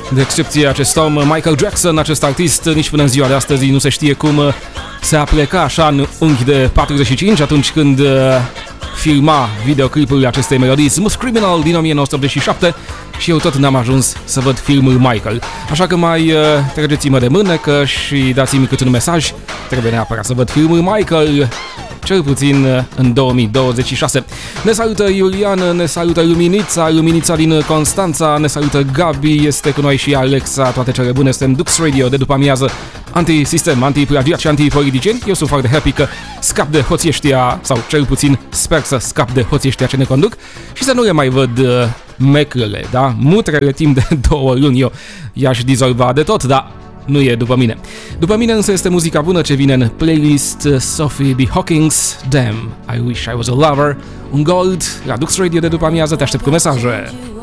De excepție acest om, Michael Jackson, acest artist, nici până în ziua de astăzi nu se știe cum se apleca așa în unghi de 45 atunci când filma videoclipul acestei melodii Smooth Criminal din 1987 și eu tot n-am ajuns să văd filmul Michael. Așa că mai trăgeți-mă de mânecă și dați-mi cât un mesaj. Trebuie neapărat să văd filmul Michael, cel puțin în 2026. Ne salută Iulian, ne salută Luminița din Constanța, ne salută Gabi, este cu noi și Alexa, toate cele bune, suntem Dux Radio de după amiază, anti-sistem, anti-plagiat și anti-politicieni. Eu sunt foarte happy că scap de hoții ăștia, sau cel puțin sper să scap de hoții ăștia ce ne conduc și să nu le mai văd meclele, da? Mutrele timp de 2 luni, eu i-aș dizolva de tot, dar nu e după mine. După mine însă este muzica bună ce vine în playlist. Sophie B. Hawkins, Damn, I Wish I Was a Lover, un gold la Dux Radio de după amiază, te aștept cu mesaje.